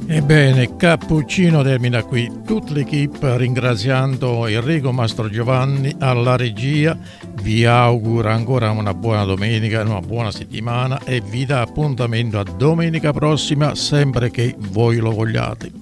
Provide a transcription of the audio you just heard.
Ebbene, Cappuccino termina qui. Tutta l'equipe, ringraziando Enrico Mastrogiovanni alla regia, vi augura ancora una buona domenica, una buona settimana e vi dà appuntamento a domenica prossima, sempre che voi lo vogliate.